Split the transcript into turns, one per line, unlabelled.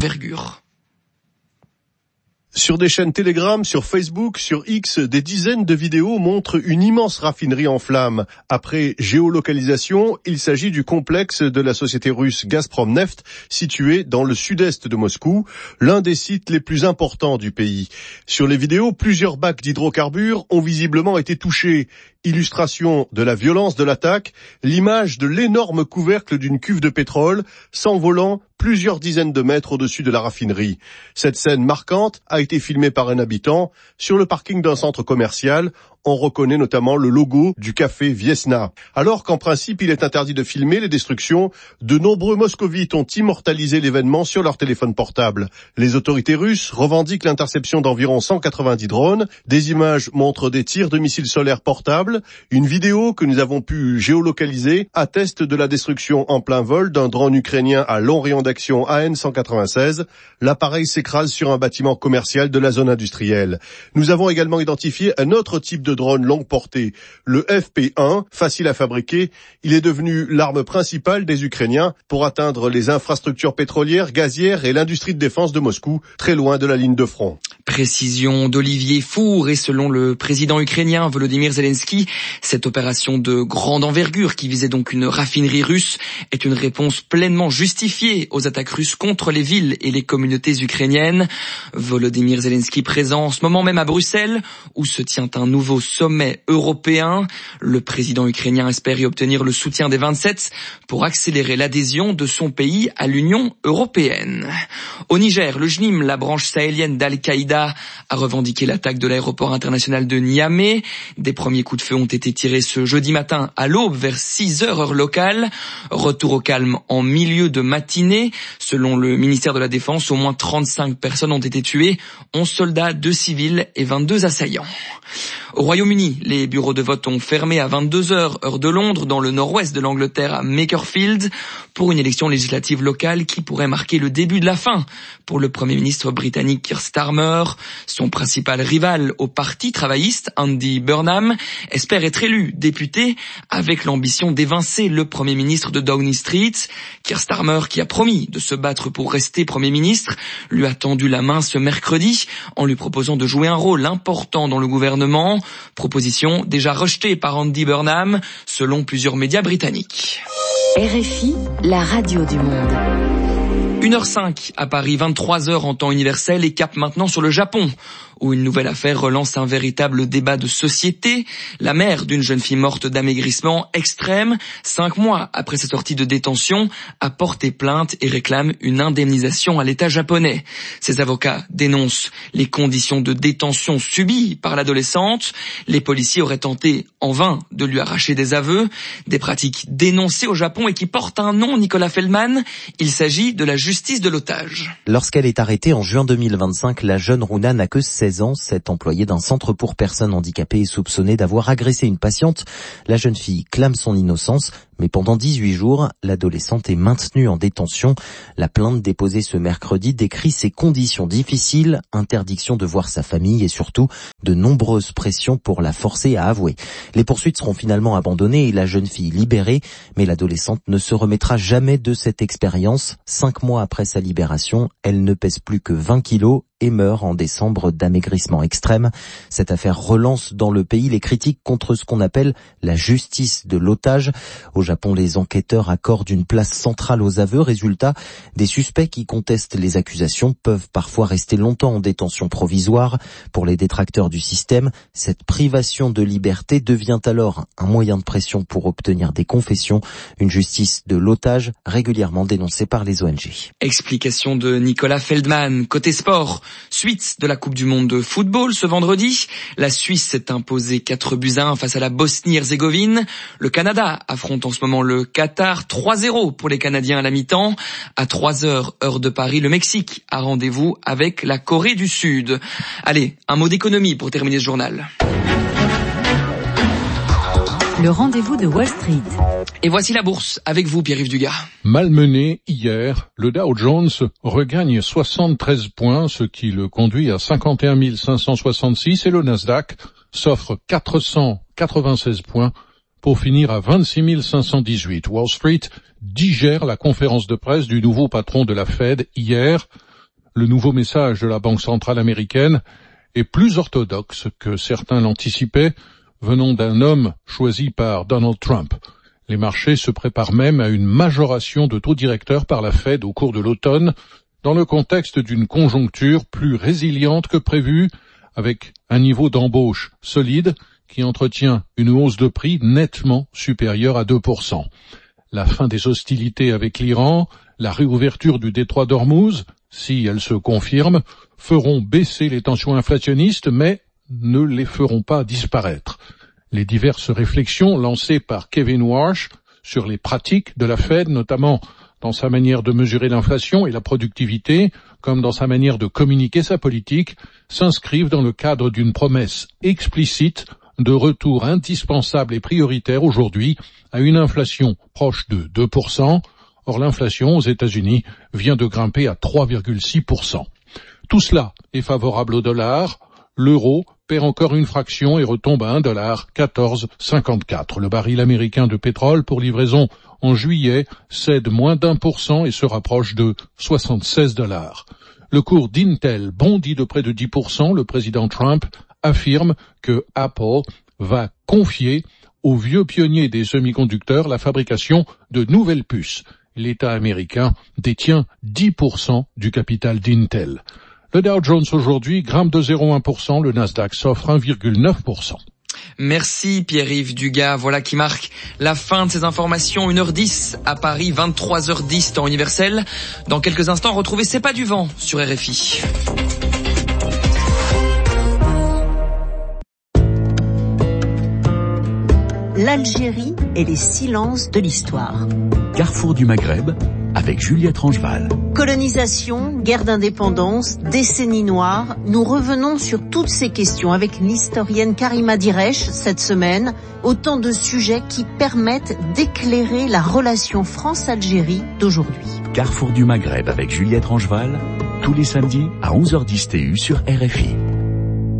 d'envergure.
Sur des chaînes Telegram, sur Facebook, sur X, des dizaines de vidéos montrent une immense raffinerie en flammes. Après géolocalisation, il s'agit du complexe de la société russe Gazprom Neft, situé dans le sud-est de Moscou, l'un des sites les plus importants du pays. Sur les vidéos, plusieurs bacs d'hydrocarbures ont visiblement été touchés. Illustration de la violence de l'attaque, l'image de l'énorme couvercle d'une cuve de pétrole s'envolant plusieurs dizaines de mètres au-dessus de la raffinerie. Cette scène marquante a été filmée par un habitant sur le parking d'un centre commercial. On reconnaît notamment le logo du café Viesna. Alors qu'en principe, il est interdit de filmer les destructions, de nombreux moscovites ont immortalisé l'événement sur leur téléphone portable. Les autorités russes revendiquent l'interception d'environ 190 drones. Des images montrent des tirs de missiles solaires portables. Une vidéo que nous avons pu géolocaliser atteste de la destruction en plein vol d'un drone ukrainien à long rayon d'action AN-196. L'appareil s'écrase sur un bâtiment commercial de la zone industrielle. Nous avons également identifié un autre type de drone longue portée, le FP1, facile à fabriquer. Il est devenu l'arme principale des Ukrainiens pour atteindre les infrastructures pétrolières, gazières et l'industrie de défense de Moscou, très loin de la ligne de front.
Précision d'Olivier Four, et selon le président ukrainien Volodymyr Zelensky, cette opération de grande envergure qui visait donc une raffinerie russe est une réponse pleinement justifiée aux attaques russes contre les villes et les communautés ukrainiennes. Volodymyr Zelensky présent en ce moment même à Bruxelles, où se tient un nouveau sommet européen. Le président ukrainien espère y obtenir le soutien des 27 pour accélérer l'adhésion de son pays à l'Union européenne. Au Niger, le JNIM, la branche sahélienne d'Al-Qaïda, a revendiqué l'attaque de l'aéroport international de Niamey. Des premiers coups de feu ont été tirés ce jeudi matin à l'aube vers 6 heures heure locale. Retour au calme en milieu de matinée. Selon le ministère de la Défense, au moins 35 personnes ont été tuées, 11 soldats, 2 civils et 22 assaillants. Au Royaume-Uni, les bureaux de vote ont fermé à 22h, heure de Londres, dans le nord-ouest de l'Angleterre, à Makerfield, pour une élection législative locale qui pourrait marquer le début de la fin pour le Premier ministre britannique Keir Starmer. Son principal rival au Parti travailliste, Andy Burnham, espère être élu député avec l'ambition d'évincer le Premier ministre de Downing Street. Keir Starmer, qui a promis de se battre pour rester Premier ministre, lui a tendu la main ce mercredi en lui proposant de jouer un rôle important dans le gouvernement. Proposition déjà rejetée par Andy Burnham, selon plusieurs médias britanniques.
RFI, la radio du monde.
1h05 à Paris, 23h en temps universel, et cap maintenant sur le Japon, où une nouvelle affaire relance un véritable débat de société. La mère d'une jeune fille morte d'amaigrissement extrême, 5 mois après sa sortie de détention, a porté plainte et réclame une indemnisation à l'État japonais. Ses avocats dénoncent les conditions de détention subies par l'adolescente. Les policiers auraient tenté en vain de lui arracher des aveux, des pratiques dénoncées au Japon et qui portent un nom, Nicolas Feldman. Il s'agit de la justice de l'otage.
Lorsqu'elle est arrêtée en juin 2025, la jeune Runa n'a que 16 ans. Cette employée d'un centre pour personnes handicapées est soupçonnée d'avoir agressé une patiente. La jeune fille clame son innocence, mais pendant 18 jours, l'adolescente est maintenue en détention. La plainte déposée ce mercredi décrit ses conditions difficiles, interdiction de voir sa famille et surtout de nombreuses pressions pour la forcer à avouer. Les poursuites seront finalement abandonnées et la jeune fille libérée, mais l'adolescente ne se remettra jamais de cette expérience. 5 mois après sa libération, elle ne pèse plus que 20 kilos et meurt en décembre d'amaigrissement extrême. Cette affaire relance dans le pays les critiques contre ce qu'on appelle la justice de l'otage. Au Japon, les enquêteurs accordent une place centrale aux aveux. Résultat, des suspects qui contestent les accusations peuvent parfois rester longtemps en détention provisoire. Pour les détracteurs du système, cette privation de liberté devient alors un moyen de pression pour obtenir des confessions. Une justice de l'otage régulièrement dénoncée par les ONG.
Explication de Nicolas Feldman. Côté sport, suite de la Coupe du Monde de football ce vendredi, la Suisse s'est imposée 4-1 face à la Bosnie-Herzégovine. Le Canada affronte en ce moment le Qatar, 3-0 pour les Canadiens à la mi-temps. À 3h, heure de Paris, le Mexique a rendez-vous avec la Corée du Sud. Allez, un mot d'économie pour terminer ce journal.
Le rendez-vous de Wall Street.
Et voici la bourse avec vous, Pierre-Yves Dugas.
Malmené hier, le Dow Jones regagne 73 points, ce qui le conduit à 51 566, et le Nasdaq s'offre 496 points pour finir à 26 518. Wall Street digère la conférence de presse du nouveau patron de la Fed hier. Le nouveau message de la Banque centrale américaine est plus orthodoxe que certains l'anticipaient, venant d'un homme choisi par Donald Trump. Les marchés se préparent même à une majoration de taux directeur par la Fed au cours de l'automne, dans le contexte d'une conjoncture plus résiliente que prévu, avec un niveau d'embauche solide qui entretient une hausse de prix nettement supérieure à 2%. La fin des hostilités avec l'Iran, la réouverture du détroit d'Ormuz, si elles se confirment, feront baisser les tensions inflationnistes, mais ne les feront pas disparaître. Les diverses réflexions lancées par Kevin Warsh sur les pratiques de la Fed, notamment dans sa manière de mesurer l'inflation et la productivité, comme dans sa manière de communiquer sa politique, s'inscrivent dans le cadre d'une promesse explicite de retour indispensable et prioritaire aujourd'hui à une inflation proche de 2%. Or, l'inflation aux États-Unis vient de grimper à 3,6%. Tout cela est favorable au dollar. L'euro perd encore une fraction et retombe à $1,1454. Le baril américain de pétrole pour livraison en juillet cède moins d'1% et se rapproche de $76. Le cours d'Intel bondit de près de 10%. Le président Trump affirme que Apple va confier aux vieux pionniers des semi-conducteurs la fabrication de nouvelles puces. L'État américain détient 10% du capital d'Intel. Le Dow Jones aujourd'hui grimpe de 0,1%, le Nasdaq s'offre 1,9%.
Merci Pierre-Yves Dugas, voilà qui marque la fin de ces informations. 1h10 à Paris, 23h10 temps universel. Dans quelques instants, retrouvez C'est pas du vent sur RFI.
L'Algérie et les silences de l'histoire.
Carrefour du Maghreb, avec Juliette Rangeval.
Colonisation, guerre d'indépendance, décennie noire, nous revenons sur toutes ces questions avec l'historienne Karima Diresh cette semaine. Autant de sujets qui permettent d'éclairer la relation France-Algérie d'aujourd'hui.
Carrefour du Maghreb avec Juliette Rangeval, tous les samedis à 11h10 TU sur RFI.